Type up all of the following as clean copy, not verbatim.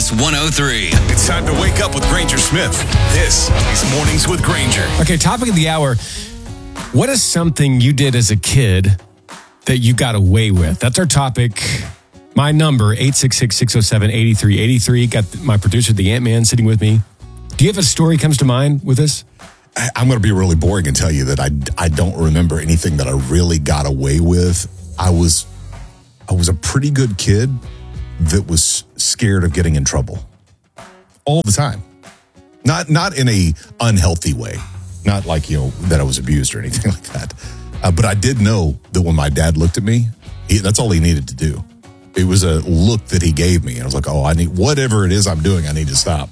Kiss 103. It's time to wake up with Granger Smith. This is Mornings with Granger. Okay, topic of the hour. What is something you did as a kid that you got away with? That's our topic. My number, 866-607-8383. Got my producer, the Ant-Man, sitting with me. Do you have a story comes to mind with this? I'm going to be really boring and tell you that I don't remember anything that I really got away with. I was a pretty good kid that was scared of getting in trouble all the time. Not in a unhealthy way. Not like, that I was abused or anything like that. But I did know that when my dad looked at me, that's all he needed to do. It was a look that he gave me. And I was like, I need, whatever it is I'm doing, I need to stop.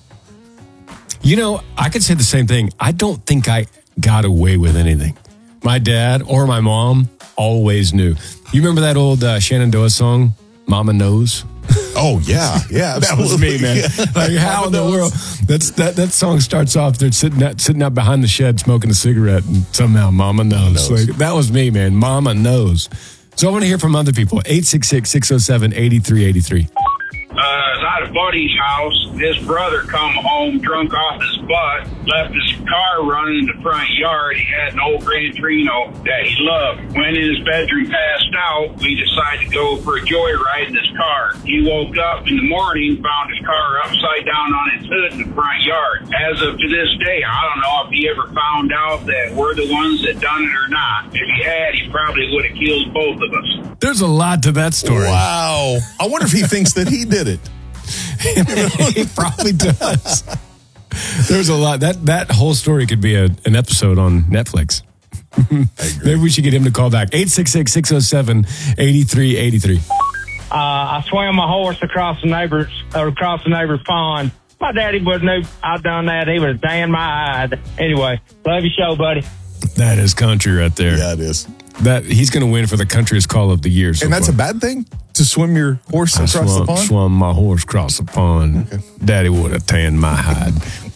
I could say the same thing. I don't think I got away with anything. My dad or my mom always knew. You remember that old Shenandoah song, Mama Knows? Oh, yeah. Yeah, that was me, man. Yeah. Like, how in the world? That song starts off, they're sitting out behind the shed smoking a cigarette, and somehow Mama knows. Like, that was me, man. Mama knows. So I want to hear from other people. 866-607-8383. At a buddy's house, his brother come home drunk off his butt, left his car running in the front yard. He had an old Gran Torino that he loved. Went in his bedroom, passed out. We decided to go for a joyride in his car. He woke up in the morning, found his car upside down on its hood in the front yard. As of to this day, I don't know if he ever found out that we're the ones that done it or not. If he had, he probably would have killed both of us. There's a lot to that story. Wow. I wonder if he thinks that he did it. He probably does. There's a lot. That whole story could be an episode on Netflix. Maybe we should get him to call back. 866-607-8383. I swam my horse across the neighbor's pond. My daddy wouldn't know I'd done that. He would have damned my eye. Anyway, love your show, buddy. That is country right there. Yeah, it is. That he's going to win for the country's call of the year. So and that's far. A bad thing? To swim your horse across the pond? Swam my horse across the pond. Okay. Daddy would have tanned my hide.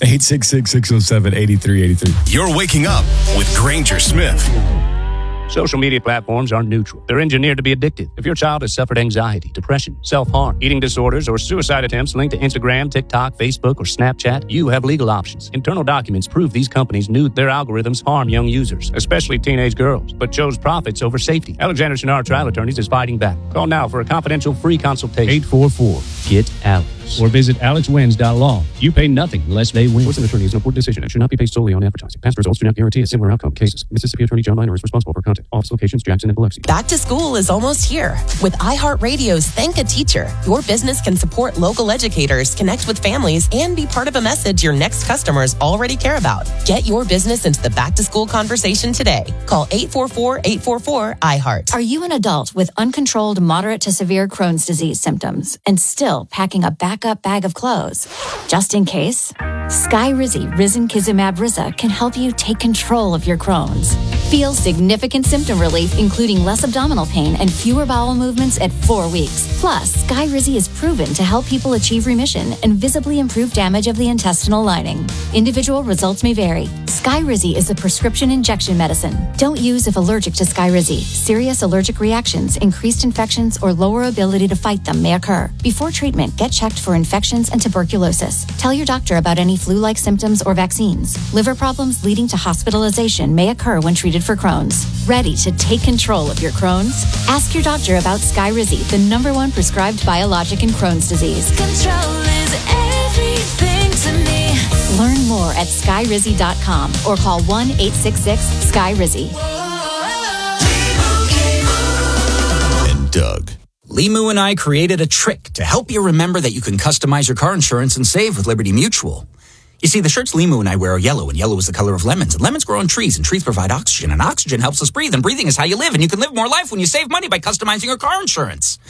866-607-8383. You're waking up with Granger Smith. Social media platforms aren't neutral. They're engineered to be addictive. If your child has suffered anxiety, depression, self-harm, eating disorders, or suicide attempts linked to Instagram, TikTok, Facebook, or Snapchat, you have legal options. Internal documents prove these companies knew their algorithms harm young users, especially teenage girls, but chose profits over safety. Alexander Shinar Trial Attorneys is fighting back. Call now for a confidential free consultation. 844-GET-ALEX. Or visit alexwins.law. You pay nothing unless they win. What's an attorney is an important decision and should not be based solely on advertising. Past results do not guarantee a similar outcome. Cases. Mississippi Attorney John Miner is responsible for content. Office locations, Jackson and Biloxi. Back to school is almost here. With iHeartRadio's Thank a Teacher, your business can support local educators, connect with families, and be part of a message your next customers already care about. Get your business into the back-to-school conversation today. Call 844-844-iHeart. Are you an adult with uncontrolled moderate to severe Crohn's disease symptoms and still packing a backup bag of clothes? Just in case, Skyrizi Risankizumab Riza can help you take control of your Crohn's. Feel significant symptom relief, including less abdominal pain and fewer bowel movements at 4 weeks. Plus, Skyrizi is proven to help people achieve remission and visibly improve damage of the intestinal lining. Individual results may vary. Skyrizi is a prescription injection medicine. Don't use if allergic to Skyrizi. Serious allergic reactions, increased infections, or lower ability to fight them may occur. Before treatment, get checked for infections and tuberculosis. Tell your doctor about any flu-like symptoms or vaccines. Liver problems leading to hospitalization may occur when treated for Crohn's. Ready to take control of your Crohn's? Ask your doctor about Skyrizi, the #1 prescribed biologic in Crohn's disease. Control is everything to me. Learn more at skyrizi.com or call 1-866-SKYRIZI. And Doug. Limu and I created a trick to help you remember that you can customize your car insurance and save with Liberty Mutual. You see, the shirts Limu and I wear are yellow, and yellow is the color of lemons. And lemons grow on trees, and trees provide oxygen, and oxygen helps us breathe, and breathing is how you live. And you can live more life when you save money by customizing your car insurance.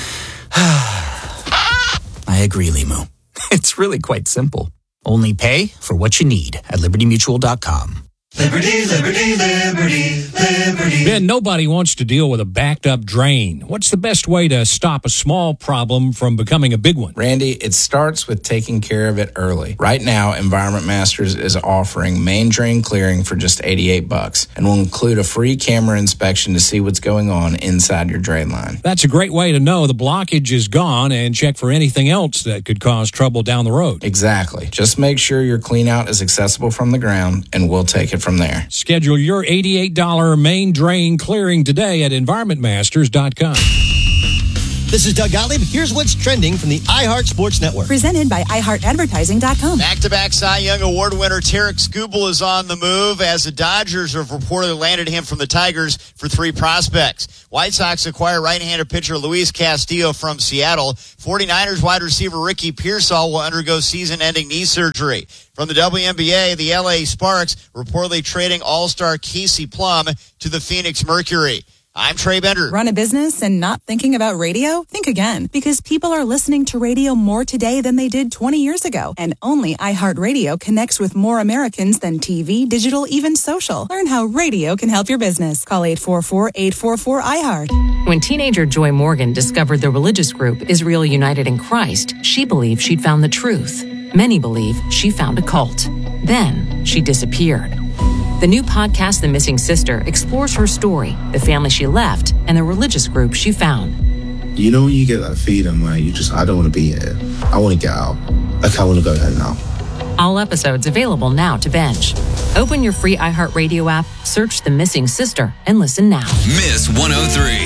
I agree, Limu. It's really quite simple. Only pay for what you need at LibertyMutual.com. Liberty, liberty, liberty, liberty. Ben, nobody wants to deal with a backed up drain. What's the best way to stop a small problem from becoming a big one? Randy, it starts with taking care of it early. Right now, Environment Masters is offering main drain clearing for just $88 and will include a free camera inspection to see what's going on inside your drain line. That's a great way to know the blockage is gone and check for anything else that could cause trouble down the road. Exactly. Just make sure your clean out is accessible from the ground, and we'll take it from there. Schedule your $88 main drain clearing today at environmentmasters.com. This is Doug Gottlieb. Here's what's trending from the iHeart Sports Network. Presented by iHeartAdvertising.com. Back-to-back Cy Young Award winner Tarek Skubal is on the move as the Dodgers have reportedly landed him from the Tigers for 3 prospects. White Sox acquire right-handed pitcher Luis Castillo from Seattle. 49ers wide receiver Ricky Pearsall will undergo season-ending knee surgery. From the WNBA, the LA Sparks reportedly trading all-star Casey Plum to the Phoenix Mercury. I'm Trey Bender. Run a business and not thinking about radio? Think again, because people are listening to radio more today than they did 20 years ago. And only iHeartRadio connects with more Americans than TV, digital, even social. Learn how radio can help your business. Call 844-844-iHeart. When teenager Joy Morgan discovered the religious group Israel United in Christ, she believed she'd found the truth. Many believe she found a cult. Then she disappeared. The new podcast, The Missing Sister, explores her story, the family she left, and the religious group she found. You know when you get that feeling where I don't want to be here. I want to get out. Like, I want to go there now. All episodes available now to binge. Open your free iHeartRadio app, search The Missing Sister, and listen now. Miss 103.